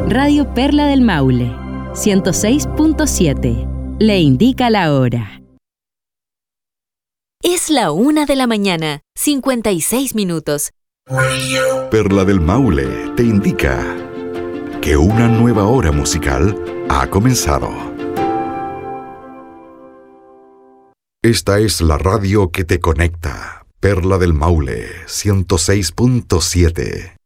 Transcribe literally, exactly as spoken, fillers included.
Radio Perla del Maule, ciento seis punto siete. Le indica la hora. Es la una de la mañana, cincuenta y seis minutos. Perla del Maule te indica que una nueva hora musical ha comenzado. Esta es la radio que te conecta. Perla del Maule, ciento seis punto siete.